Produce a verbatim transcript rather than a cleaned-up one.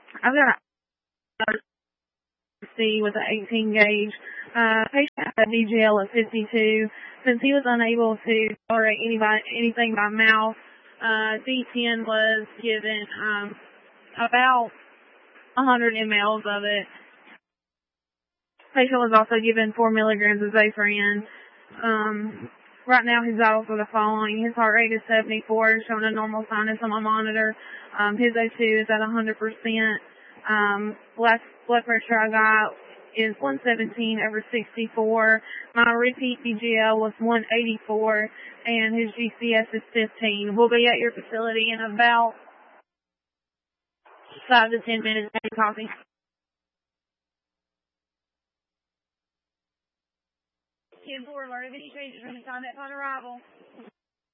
I've got a C with an eighteen gauge. Uh, patient had D G L of fifty-two. Since he was unable to tolerate anybody, anything by mouth, uh, D ten was given um, about one hundred milliliters of it. Patient was also given four milligrams of Zafran. Um, right now his vitals are the following. His heart rate is seventy-four, showing a normal sinus on my monitor. Um, his O two is at one hundred percent. Um, last blood pressure I got is one seventeen over sixty-four. My repeat D G L was one eighty-four, and his G C S is fifteen. We'll be at your facility in about five to ten minutes. Maybe coffee. ten four alerted any changes from the time upon arrival.